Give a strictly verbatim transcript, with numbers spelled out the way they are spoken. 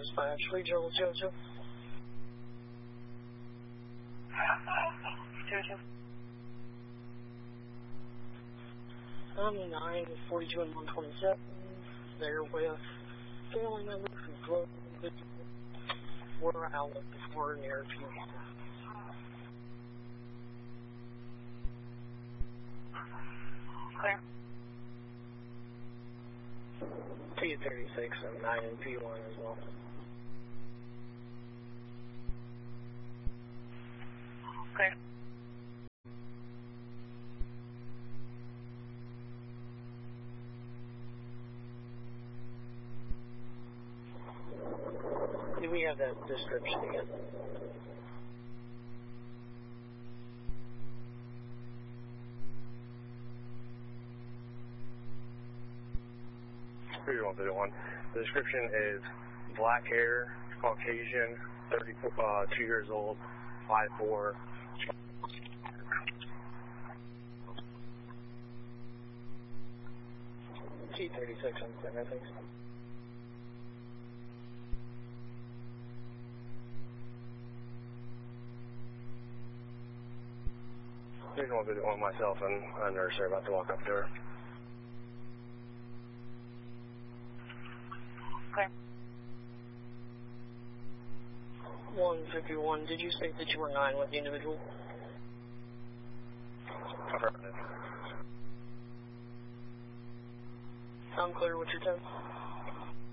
Dispatch, Regional Jojo. Jojo. I'm nine forty-two and one twenty-seven. There with family members who drove the were out before near P one. Clear. T thirty-six and nine and P one as well. Clear. Do we have that description again? three one one. The description is black hair, Caucasian, thirty-two years old, five four. T thirty-six on clear, I think. three one one myself and a nurse are about to walk up to her. Clear. one fifty-one, did you say that you were nine with the individual? Affirmative. I'm clear with your ten.